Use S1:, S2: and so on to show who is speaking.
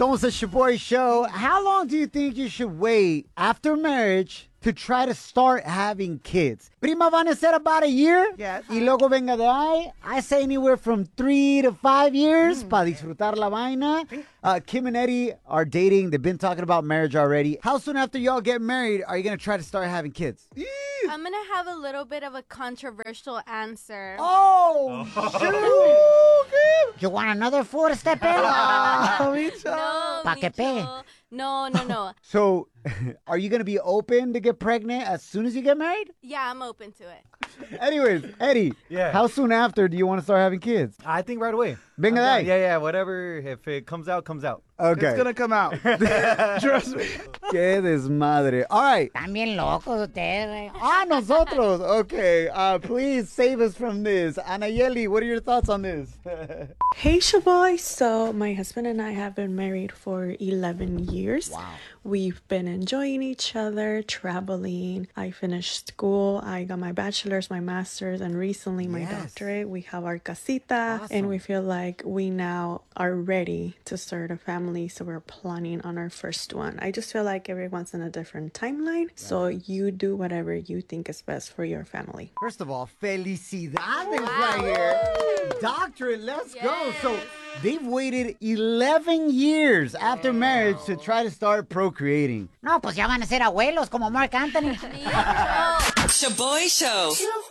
S1: Somos the Shaboy Show. How long do you think you should wait after marriage to try to start having kids? Prima Vana said about a year.
S2: Yes.
S1: Y luego venga de ahí. I say anywhere from 3 to 5 years para disfrutar la vaina. Kim and Eddie are dating. They've been talking about marriage already. How soon after y'all get married are you going to try to start having kids?
S3: I'm going to have a little bit of a controversial answer.
S1: Oh, shoot. You want another four to step in?
S3: No,
S1: Pa' que pegue.
S3: Micho. No.
S1: So, are you going to be open to get pregnant as soon as you get married?
S3: Yeah, I'm open to it.
S1: Anyways, Eddie,
S4: Yeah.
S1: how soon after do you want to start having kids?
S4: I think right away.
S1: Venga de ahí.
S4: Yeah, whatever. If it comes out, comes out.
S1: Okay.
S2: It's gonna come out. Trust me.
S1: Qué desmadre. All right.
S5: También locos ustedes, güey.
S1: Nosotros. Okay. Please save us from this. Anayeli, what are your thoughts on this?
S6: Hey, Shaboy. So, my husband and I have been married for 11 years.
S1: Wow.
S6: We've been enjoying each other, traveling. I finished school. I got my bachelor's, my master's, and recently my doctorate. We have our casita, and we feel like we now are ready to start a family. So, we're planning on our first one. I just feel like everyone's in a different timeline. So, you do whatever you think is best for your family.
S1: First of all, felicidades right here. Doctorate, let's go. So they've waited 11 years after marriage to try to start procreating.
S5: No, pues ya van a ser abuelos como Mark Anthony.
S3: Micho.
S7: Shaboy Show.